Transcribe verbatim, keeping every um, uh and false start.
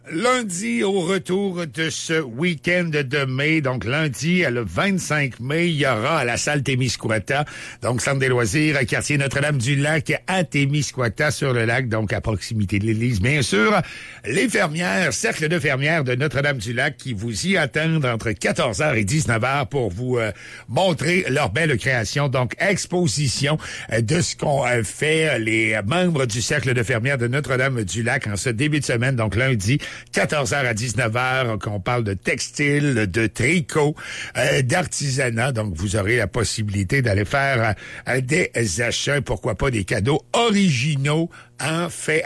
Lundi, au retour de ce week-end de mai, donc lundi, le vingt-cinq mai, il y aura à la salle Témiscouata, donc centre des loisirs, quartier Notre-Dame-du-Lac à Témiscouata sur le lac, donc à proximité de l'église, bien sûr. Les fermières, cercle de fermières de Notre-Dame-du-Lac qui vous y attendent entre quatorze heures et dix-neuf heures pour vous euh, montrer leur belle création, donc exposition euh, de ce qu'ont euh, fait les membres du cercle de fermières de Notre-Dame-du-Lac en ce début de semaine, donc lundi, quatorze heures à dix-neuf heures, qu'on parle de textile, de tricot, euh, d'artisanat. Donc, vous aurez la possibilité d'aller faire euh, des achats, pourquoi pas des cadeaux originaux en fait